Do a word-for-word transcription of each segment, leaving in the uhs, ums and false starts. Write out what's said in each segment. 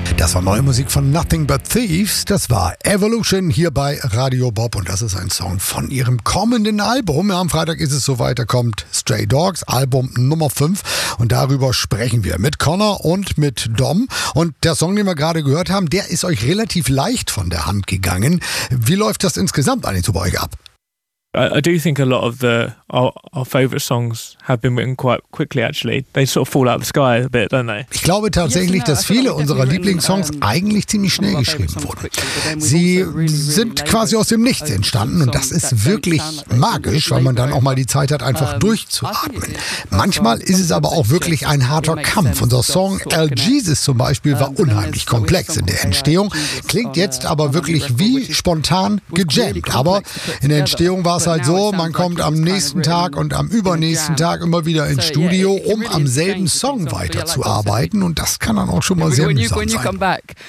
Das war neue Musik von Nothing But Thieves. Das war Evolution hier bei Radio Bob. Und das ist ein Song von ihrem kommenden Album. Am Freitag ist es soweit, da kommt Stray Dogs, Album Nummer fünf. Und darüber sprechen wir mit Connor und mit Dom. Und der Song, den wir gerade gehört haben, der ist euch relativ leicht von der Hand gegangen. Wie läuft das insgesamt eigentlich so bei euch ab? I, I do think a lot of the our, our favourite songs have been written quite quickly actually. They sort of fall out of the sky a bit, don't they? Ich glaube tatsächlich, dass viele unserer Lieblingssongs eigentlich ziemlich schnell geschrieben wurden. Sie sind quasi aus dem Nichts entstanden und das ist wirklich magisch, weil man dann auch mal die Zeit hat, einfach durchzuatmen. Manchmal ist es aber auch wirklich ein harter Kampf. Unser Song El Jesus zum Beispiel war unheimlich komplex in der Entstehung, klingt jetzt aber wirklich wie spontan gejammt. Aber in der Entstehung war es halt so, man kommt am nächsten Tag und am übernächsten Tag immer wieder ins Studio, um am selben Song weiterzuarbeiten und das kann dann auch schon mal sehr mühsam sein.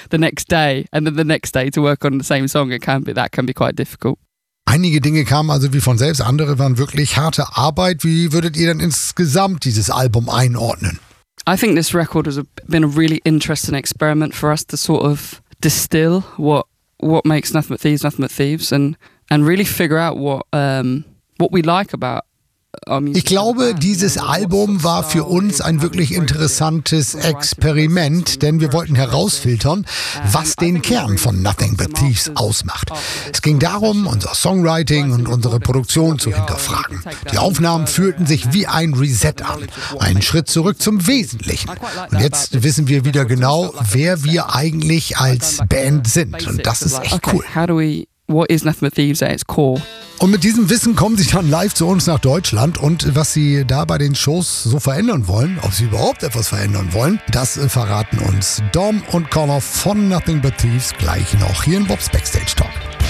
Einige Dinge kamen also wie von selbst, andere waren wirklich harte Arbeit. Wie würdet ihr denn insgesamt dieses Album einordnen? I think this record has been a really interesting experiment for us to sort of distill what what makes Nothing But Thieves Nothing But Thieves and and really figure out what um, what we like about. Ich glaube, dieses Album war für uns ein wirklich interessantes Experiment, denn wir wollten herausfiltern, was den Kern von Nothing But Thieves ausmacht. Es ging darum, unser Songwriting und unsere Produktion zu hinterfragen. Die Aufnahmen fühlten sich wie ein Reset an, einen Schritt zurück zum Wesentlichen. Und jetzt wissen wir wieder genau, wer wir eigentlich als Band sind. Und das ist echt cool. What is Nothing But Thieves at its core? Und mit diesem Wissen kommen sie dann live zu uns nach Deutschland und was sie da bei den Shows so verändern wollen, ob sie überhaupt etwas verändern wollen, das verraten uns Dom und Connor von Nothing But Thieves gleich noch hier in Bob's Backstage Talk.